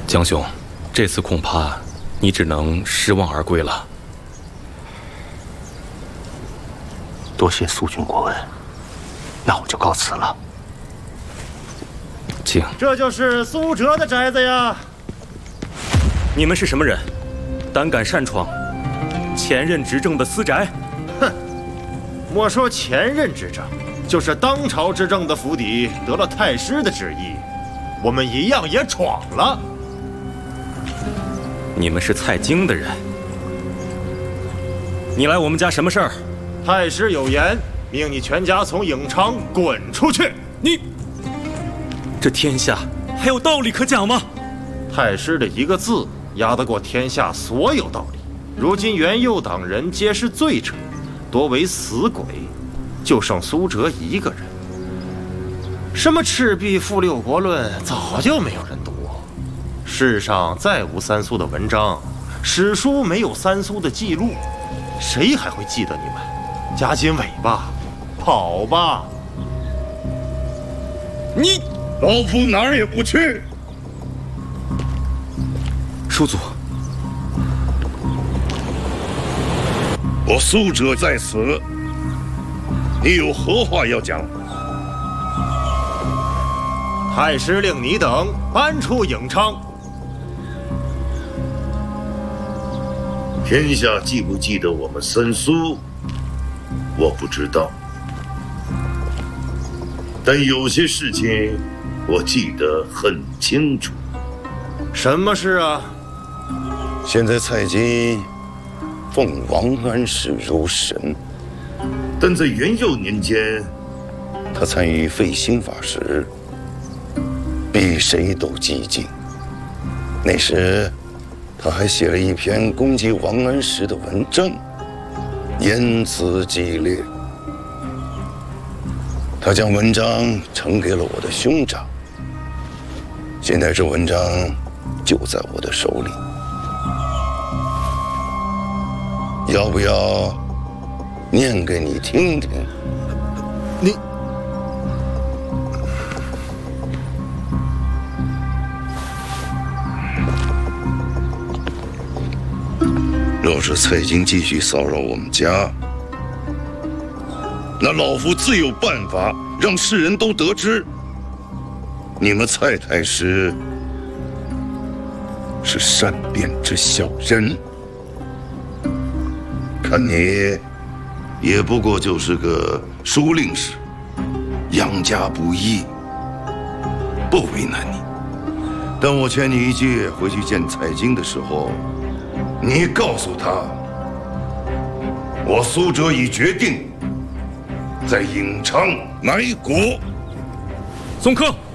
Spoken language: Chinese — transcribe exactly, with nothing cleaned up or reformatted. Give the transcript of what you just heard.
江兄，这次恐怕你只能失望而归了。 多谢苏军过问，那我就告辞了。 请。 这就是苏哲的宅子呀。 你们是什么人？胆敢擅闯前任执政的私宅？ 哼，莫说前任执政，就是当朝执政的府邸得了太师的旨意，我们一样也闯了。 你们是蔡京的人，你来我们家什么事儿？ 太师有言，命你全家从颍昌滚出去。 你，这天下还有道理可讲吗？ 太师的一个字压得过天下所有道理。如今元佑党人皆是罪者，多为死鬼，就剩苏辙一个人。什么《赤壁赋六国论》早就没有人读，世上再无三苏的文章，史书没有三苏的记录，谁还会记得你们？夹紧尾巴，跑吧！ 你， 老夫哪儿也不去。 叔祖， 我苏辙在此，你有何话要讲？ 太师令你等搬出颍昌。 天下记不记得我们三苏，我不知道，但有些事情我记得很清楚。 什么事啊？ 现在蔡京奉王安石如神，但在元佑年间，他参与废兴法时，比谁都激进。那时，他还写了一篇攻击王安石的文章，言辞激烈。他将文章呈给了我的兄长，现在这文章就在我的手里。要不要念给你听听？ 你若是蔡京继续骚扰我们家，那老夫自有办法让世人都得知，你们蔡太师是善变之小人。看你也不过就是个书令使，养家不易，不为难你。但我劝你一句，回去见蔡京的时候，你告诉他，我苏辙已决定在颍昌埋国。 宋柯。